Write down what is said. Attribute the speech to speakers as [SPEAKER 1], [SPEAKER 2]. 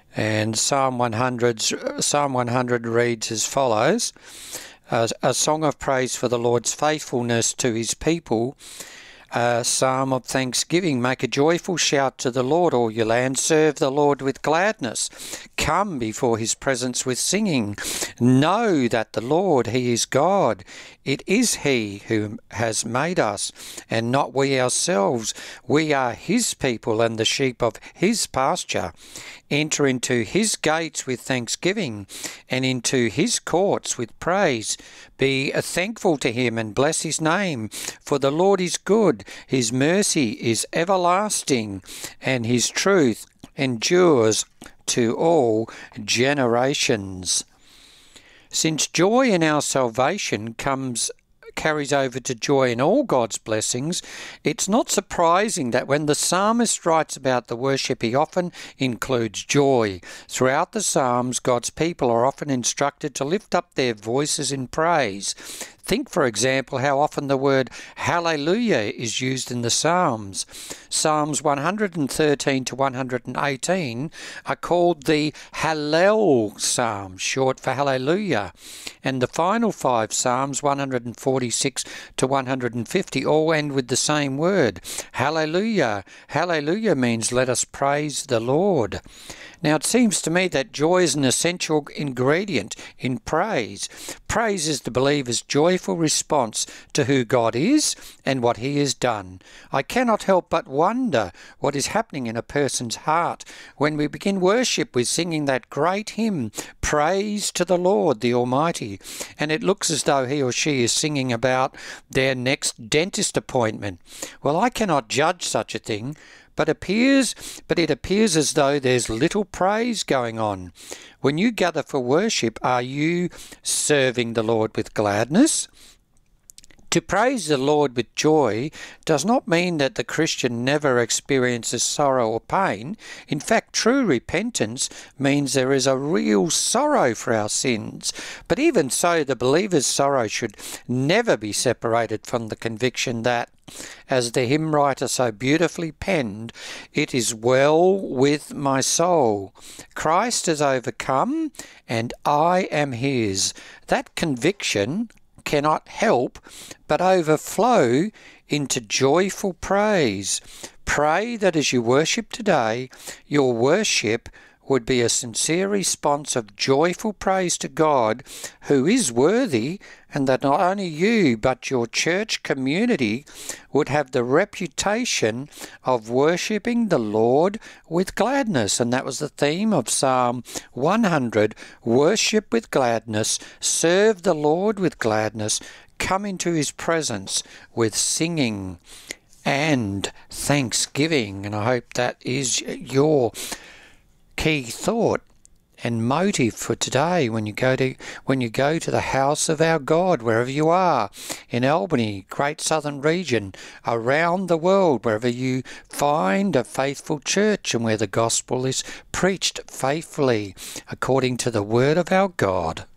[SPEAKER 1] And Psalm 100 reads as follows: a song of praise for the Lord's faithfulness to his people. A psalm of thanksgiving. Make a joyful shout to the Lord, all your land. Serve the Lord with gladness. Come before his presence with singing. Know that the Lord, he is God. It is he who has made us, and not we ourselves. We are his people and the sheep of his pasture. Enter into his gates with thanksgiving, and into his courts with praise. Be thankful to him and bless his name, for the Lord is good. His mercy is everlasting, and his truth endures to all generations. Since joy in our salvation carries over to joy in all God's blessings, it's not surprising that when the psalmist writes about the worship, he often includes joy. Throughout the Psalms, God's people are often instructed to lift up their voices in praise. Think, for example, how often the word hallelujah is used in the Psalms. Psalms 113 to 118 are called the Hallel Psalms, short for hallelujah. And the final 5 Psalms, 146 to 150, all end with the same word, hallelujah. Hallelujah means let us praise the Lord. Now, it seems to me that joy is an essential ingredient in praise. Praise is the believer's joyful response to who God is and what he has done. I cannot help but wonder what is happening in a person's heart when we begin worship with singing that great hymn, Praise to the Lord, the Almighty, and it looks as though he or she is singing about their next dentist appointment. Well, I cannot judge such a thing, but it appears as though there's little praise going on. When you gather for worship, are you serving the Lord with gladness? To praise the Lord with joy does not mean that the Christian never experiences sorrow or pain. In fact, true repentance means there is a real sorrow for our sins. But even so, the believer's sorrow should never be separated from the conviction that, as the hymn writer so beautifully penned, it is well with my soul. Christ has overcome, and I am his. That conviction cannot help but overflow into joyful praise. Pray that as you worship today, your worship would be a sincere response of joyful praise to God, who is worthy, and that not only you but your church community would have the reputation of worshipping the Lord with gladness. And that was the theme of Psalm 100, worship with gladness, serve the Lord with gladness, come into his presence with singing and thanksgiving. And I hope that is your key thought and motive for today when you go to the house of our God, wherever you are, in Albany, Great Southern Region, around the world, wherever you find a faithful church and where the gospel is preached faithfully according to the word of our God.